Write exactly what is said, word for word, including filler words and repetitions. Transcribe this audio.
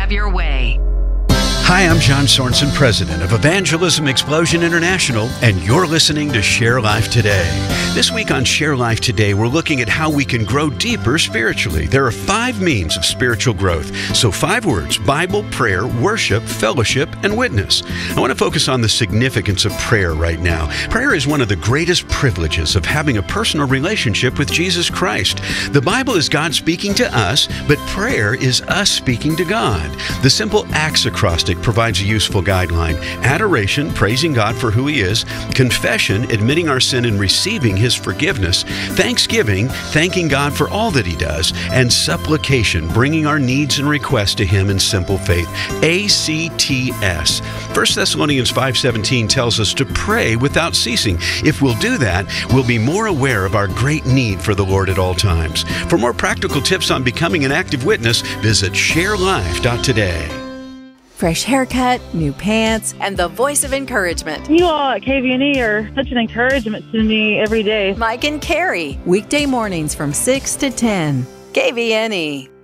have your way. Hi, I'm John Sorensen, president of Evangelism Explosion International, and you're listening to Share Life Today. This week on Share Life Today, we're looking at how we can grow deeper spiritually. There are five means of spiritual growth. So five words: Bible, prayer, worship, fellowship, and witness. I want to focus on the significance of prayer right now. Prayer is one of the greatest privileges of having a personal relationship with Jesus Christ. The Bible is God speaking to us, but prayer is us speaking to God. The simple Acts acrostic provides a useful guideline. Adoration, praising God for who He is. Confession, admitting our sin and receiving His forgiveness. Thanksgiving, thanking God for all that He does. And supplication, bringing our needs and requests to Him in simple faith. A C T S. First Thessalonians five seventeen tells us to pray without ceasing. If we'll do that, we'll be more aware of our great need for the Lord at all times. For more practical tips on becoming an active witness, visit share life dot today. Fresh haircut, new pants, and the voice of encouragement. You all at K V N E are such an encouragement to me every day. Mike and Carrie, weekday mornings from six to ten. K V N E.